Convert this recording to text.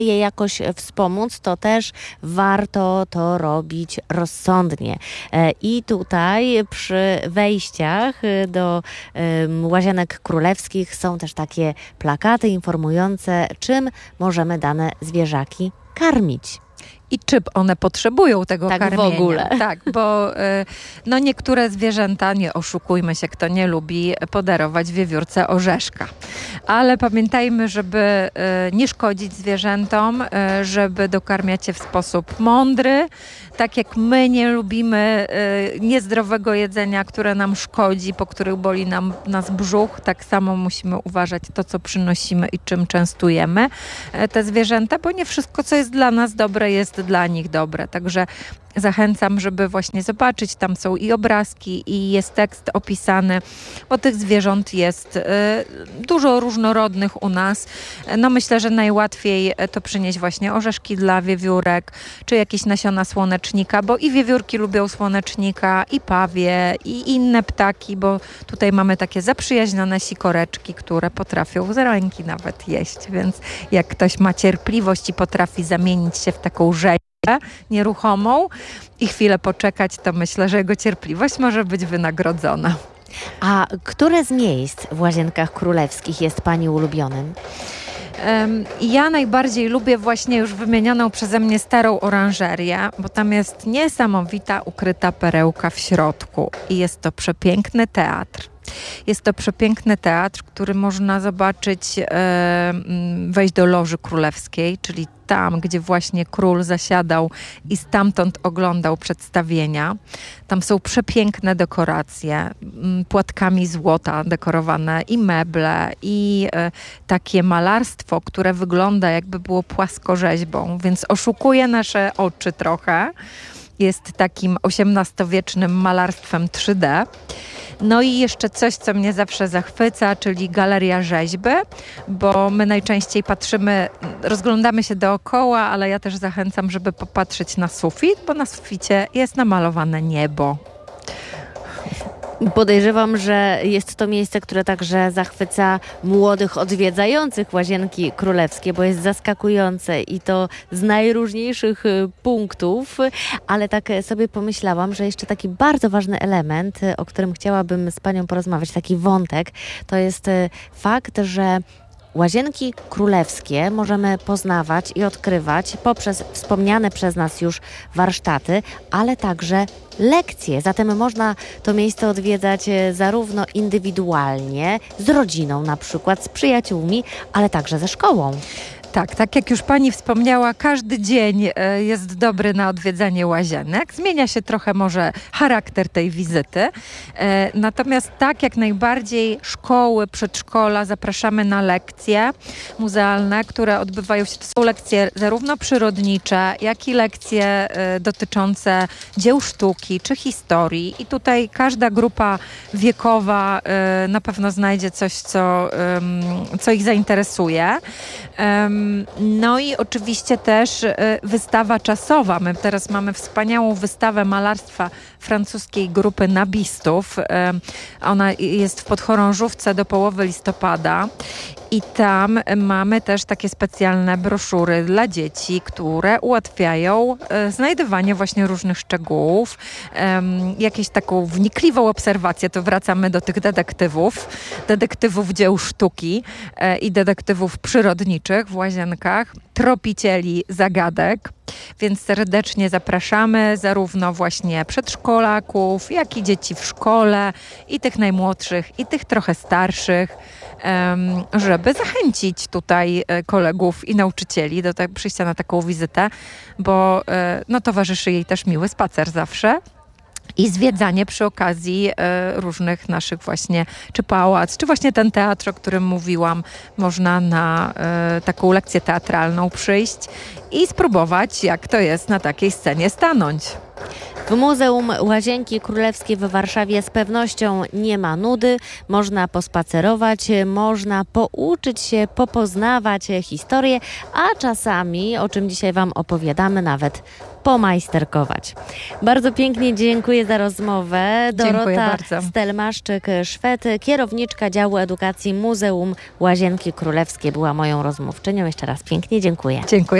je jakoś wspomóc, to też warto to robić rozsądnie. I tutaj przy wejściach do Łazienek Królewskich są też takie plakaty informujące, czym możemy dane zwierzaki karmić. I czy one potrzebują tego Tak w karmienia. ogóle. Tak, bo no niektóre zwierzęta, nie oszukujmy się, kto nie lubi podarować wiewiórce orzeszka. Ale pamiętajmy, żeby nie szkodzić zwierzętom, żeby dokarmiać je w sposób mądry. Tak jak my nie lubimy niezdrowego jedzenia, które nam szkodzi, po których boli nas brzuch, tak samo musimy uważać to, co przynosimy i czym częstujemy te zwierzęta, bo nie wszystko, co jest dla nas dobre, jest dla nich dobre. Także zachęcam, żeby właśnie zobaczyć, tam są i obrazki, i jest tekst opisany, bo tych zwierząt jest dużo różnorodnych u nas. No myślę, że najłatwiej to przynieść właśnie orzeszki dla wiewiórek, czy jakieś nasiona słonecznika, bo i wiewiórki lubią słonecznika, i pawie, i inne ptaki, bo tutaj mamy takie zaprzyjaźnione sikoreczki, które potrafią z ręki nawet jeść, więc jak ktoś ma cierpliwość i potrafi zamienić się w taką rzeź nieruchomą i chwilę poczekać, to myślę, że jego cierpliwość może być wynagrodzona. A które z miejsc w Łazienkach Królewskich jest Pani ulubionym? Ja najbardziej lubię właśnie już wymienioną przeze mnie starą oranżerię, bo tam jest niesamowita ukryta perełka w środku i jest to przepiękny teatr. Jest to przepiękny teatr, który można zobaczyć, wejść do Loży Królewskiej, czyli tam, gdzie właśnie król zasiadał i stamtąd oglądał przedstawienia. Tam są przepiękne dekoracje, płatkami złota dekorowane i meble, i takie malarstwo, które wygląda jakby było płaskorzeźbą, więc oszukuje nasze oczy trochę. Jest takim XVIII-wiecznym malarstwem 3D. No i jeszcze coś, co mnie zawsze zachwyca, czyli galeria rzeźby, bo my najczęściej patrzymy, rozglądamy się dookoła, ale ja też zachęcam, żeby popatrzeć na sufit, bo na suficie jest namalowane niebo. Podejrzewam, że jest to miejsce, które także zachwyca młodych odwiedzających Łazienki Królewskie, bo jest zaskakujące i to z najróżniejszych punktów, ale tak sobie pomyślałam, że jeszcze taki bardzo ważny element, o którym chciałabym z Panią porozmawiać, taki wątek, to jest fakt, że Łazienki Królewskie możemy poznawać i odkrywać poprzez wspomniane przez nas już warsztaty, ale także lekcje. Zatem można to miejsce odwiedzać zarówno indywidualnie, z rodziną na przykład, z przyjaciółmi, ale także ze szkołą. Tak jak już Pani wspomniała, każdy dzień jest dobry na odwiedzanie łazienek. Zmienia się trochę może charakter tej wizyty. Natomiast tak jak najbardziej szkoły, przedszkola zapraszamy na lekcje muzealne, które odbywają się. To są lekcje zarówno przyrodnicze, jak i lekcje dotyczące dzieł sztuki czy historii. I tutaj każda grupa wiekowa na pewno znajdzie coś, co ich zainteresuje. No i oczywiście też wystawa czasowa. My teraz mamy wspaniałą wystawę malarstwa francuskiej grupy nabistów. Ona jest w Podchorążówce do połowy listopada. I tam mamy też takie specjalne broszury dla dzieci, które ułatwiają znajdywanie właśnie różnych szczegółów, jakąś taką wnikliwą obserwację. To wracamy do tych detektywów dzieł sztuki i detektywów przyrodniczych w Łazienkach, tropicieli zagadek. Więc serdecznie zapraszamy zarówno właśnie przedszkolaków, jak i dzieci w szkole, i tych najmłodszych, i tych trochę starszych, żeby zachęcić tutaj kolegów i nauczycieli do przyjścia na taką wizytę, bo towarzyszy jej też miły spacer zawsze. I zwiedzanie przy okazji różnych naszych właśnie, czy pałac, czy właśnie ten teatr, o którym mówiłam, można na taką lekcję teatralną przyjść i spróbować, jak to jest na takiej scenie stanąć. W Muzeum Łazienki Królewskie w Warszawie z pewnością nie ma nudy. Można pospacerować, można pouczyć się, popoznawać historię, a czasami, o czym dzisiaj Wam opowiadamy, nawet pomajsterkować. Bardzo pięknie dziękuję za rozmowę. Dziękuję Dorota bardzo. Stelmaszczyk-Szwed, kierowniczka działu edukacji Muzeum Łazienki Królewskie była moją rozmówczynią. Jeszcze raz pięknie dziękuję. Dziękuję.